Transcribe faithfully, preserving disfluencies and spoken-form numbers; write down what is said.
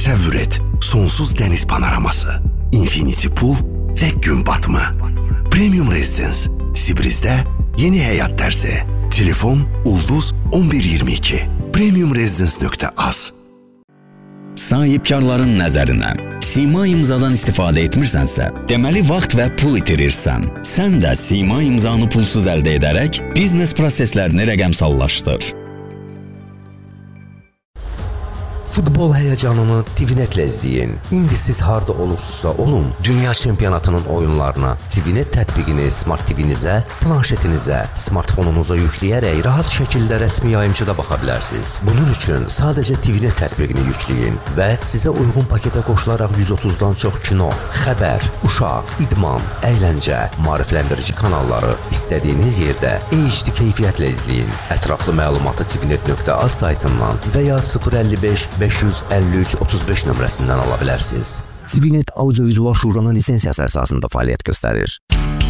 Təsəvvür et, sonsuz dəniz panoraması, infinity pool və gün batımı. Premium Residence, Sibrizdə yeni həyat tərzi. Telefon Ulduz on bir iyirmi iki. premium residence nöqtə az. Sahibkarların nəzərinə, Sima imzadan istifadə etmirsənsə, deməli vaxt və pul itirirsən. Sən də Sima imzanı pulsuz əldə edərək biznes proseslərini rəqəmsallaşdır. Futbol həyəcanını T V Net-lə izləyin. İndi siz harda olursunuzsa olun, dünya çempionatının oyunlarına T V Net tətbiqini Smart T V-nizə, planşetinizə, smartfonunuza yükləyərək rahat şəkildə rəsmi yayımçıda baxa bilərsiniz. Bunun üçün sadəcə T V Net tətbiqini yükləyin və sizə uyğun paketə qoşularaq yüz otuzdan çox kino, xəbər, uşaq, idman, əyləncə, maarifləndirici kanalları istədiyiniz yerdə H D keyfiyyətlə izləyin. Ətraflı məlumatı T V Net nöqtə az saytından və ya sıfır əlli beş beş yüz əlli üç otuz beş nömrəsindən ala bilərsiniz. T V Net Audio-Vizual Şuranın lisensiyası əsasında fəaliyyət göstərir.